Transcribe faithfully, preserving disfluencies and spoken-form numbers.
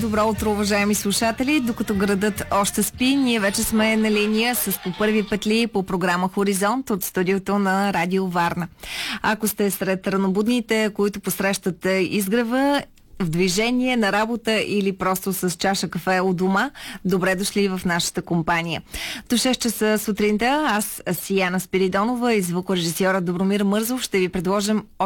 Добро утро, уважаеми слушатели! Докато градът още спи, ние вече сме на линия с по първи петли по програма Хоризонт от студиото на Радио Варна. Ако сте сред ранобудните, които посрещат изгрева, в движение, на работа или просто с чаша кафе у дома, добре дошли в нашата компания. До шест часа сутринта аз, Сияна Спиридонова и звукорежисьора Добромир Мързов ще ви предложим